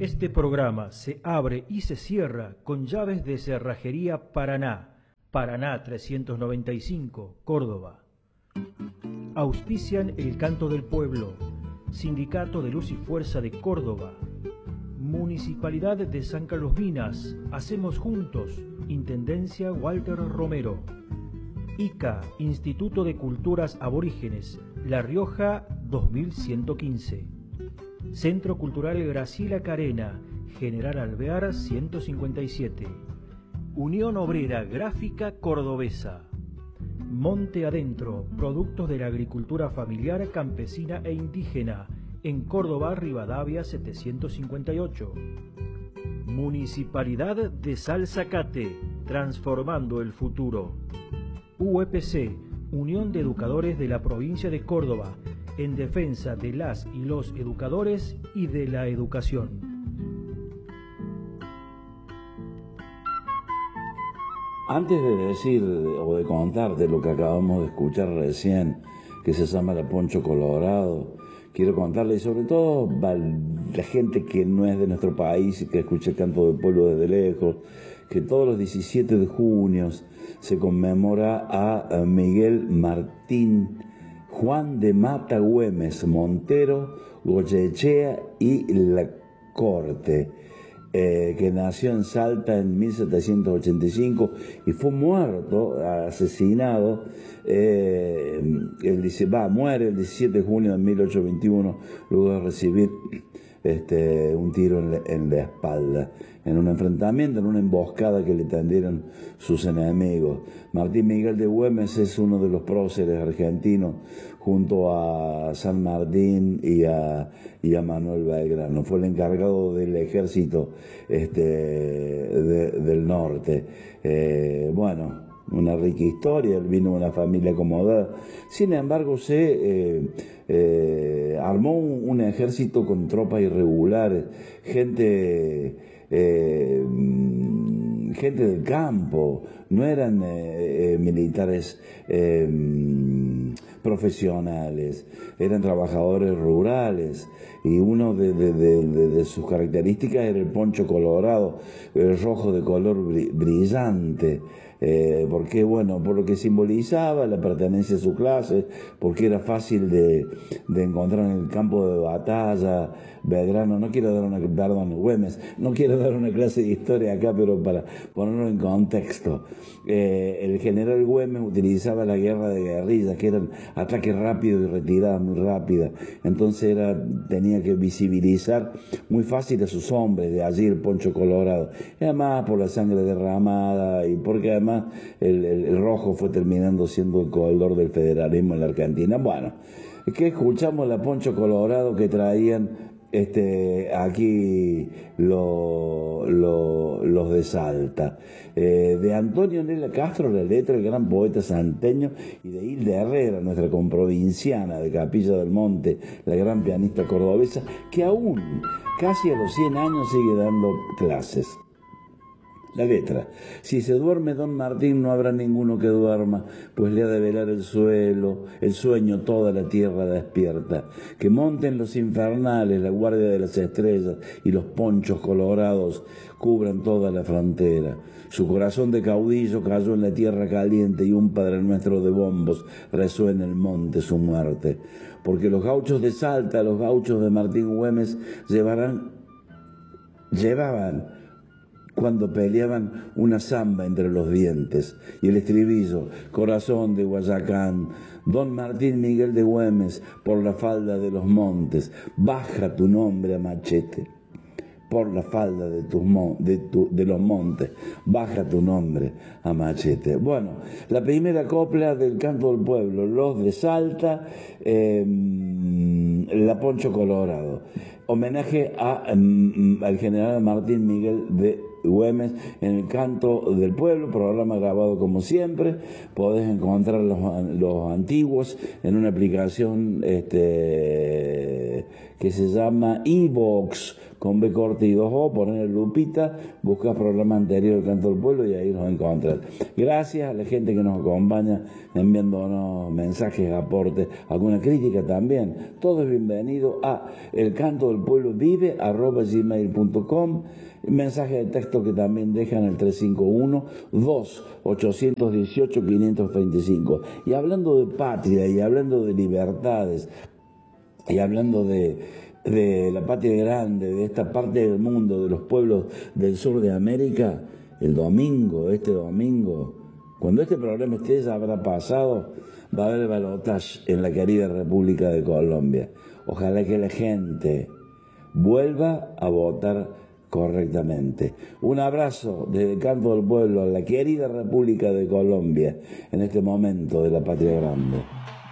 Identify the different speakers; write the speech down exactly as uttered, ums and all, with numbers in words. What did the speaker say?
Speaker 1: Este programa se abre y se cierra con llaves de Cerrajería Paraná, Paraná trescientos noventa y cinco, Córdoba. Auspician El Canto del Pueblo, Sindicato de Luz y Fuerza de Córdoba, Municipalidad de San Carlos Minas, Hacemos Juntos, Intendencia Walter Romero, I C A, Instituto de Culturas Aborígenes, La Rioja dos mil ciento quince, Centro Cultural Graciela Carena, General Alvear ciento cincuenta y siete, Unión Obrera Gráfica Cordobesa, Monte Adentro, productos de la agricultura familiar, campesina e indígena, en Córdoba, Rivadavia setecientos cincuenta y ocho. Municipalidad de Salzacate, transformando el futuro. U E P C, Unión de Educadores de la Provincia de Córdoba, en defensa de las y los educadores y de la educación.
Speaker 2: Antes de decir o de contarte lo que acabamos de escuchar recién, que se llama La Poncho Colorado, quiero contarle, y sobre todo a la gente que no es de nuestro país y que escucha el Canto del Pueblo desde lejos, que todos los diecisiete de junio se conmemora a Miguel Martín Juan de Mata Güemes Montero, Goyechea y La Corte, eh, que nació en Salta en mil setecientos ochenta y cinco y fue muerto, asesinado, eh, el, va, muere el diecisiete de junio de mil ochocientos veintiuno, luego de recibir este, un tiro en la, en la espalda, en un enfrentamiento, en una emboscada que le tendieron sus enemigos. Martín Miguel de Güemes es uno de los próceres argentinos, junto a San Martín y a, y a Manuel Belgrano. Fue el encargado del ejército este, de, del norte. Eh, bueno, una rica historia, él vino de una familia acomodada. Sin embargo, se eh, eh, armó un, un ejército con tropas irregulares, gente... Eh, gente del campo, no eran eh, eh, militares eh, profesionales, eran trabajadores rurales, y uno de, de, de, de, de sus características era el poncho colorado, el rojo de color brillante. Eh, porque bueno, por lo que simbolizaba la pertenencia a su clase, porque era fácil de, de encontrar en el campo de batalla. Belgrano, no quiero dar una, perdón, Güemes, no quiero dar una clase de historia acá, pero para ponerlo en contexto, eh, el general Güemes utilizaba la guerra de guerrillas, que eran ataques rápidos y retiradas muy rápidas, entonces era, tenía que visibilizar muy fácil a sus hombres, de allí el poncho colorado, y además por la sangre derramada, y porque además el, el, el rojo fue terminando siendo el color del federalismo en la Argentina. Bueno, que escuchamos La Poncho Colorado, que traían Este, aquí lo, lo, los de Salta, eh, de Antonio Nela Castro, la letra, el gran poeta santeño, y de Hilda Herrera, nuestra comprovinciana de Capilla del Monte, la gran pianista cordobesa, que aún casi a los cien años sigue dando clases. La letra: si se duerme don Martín, no habrá ninguno que duerma, pues le ha de velar el suelo, el sueño toda la tierra despierta. Que monten los infernales, la guardia de las estrellas, y los ponchos colorados cubran toda la frontera. Su corazón de caudillo cayó en la tierra caliente, y un Padre Nuestro de bombos rezó en el monte su muerte. Porque los gauchos de Salta, los gauchos de Martín Güemes, llevarán, llevaban cuando peleaban una zamba entre los dientes, y el estribillo: corazón de Guayacán, don Martín Miguel de Güemes, por la falda de los montes, baja tu nombre a machete. Por la falda de, tus mon de, tu de los montes, baja tu nombre a machete. Bueno, la primera copla del Canto del Pueblo, Los de Salta, eh, La Poncho Colorado. Homenaje a, um, al general Martín Miguel de Güemes en el Canto del Pueblo, programa grabado como siempre. Podés encontrar los, los antiguos en una aplicación este, que se llama iVox, con B corta y dos O, poner Lupita, buscas programa anterior del Canto del Pueblo y ahí los encontrás. Gracias a la gente que nos acompaña enviándonos mensajes, aportes, alguna crítica también. Todo es bienvenido a el canto del pueblo vive arroba gmail punto com. Mensaje de texto que también dejan el tres cinco uno, dos, ocho uno ocho, cinco tres cinco. Y hablando de patria, y hablando de libertades, y hablando de, de la patria grande, de esta parte del mundo, de los pueblos del sur de América, el domingo, este domingo, cuando este programa esté ya habrá pasado, va a haber balotaje en la querida República de Colombia. Ojalá que la gente vuelva a votar correctamente. Un abrazo desde el Canto del Pueblo a la querida República de Colombia en este momento de la patria grande.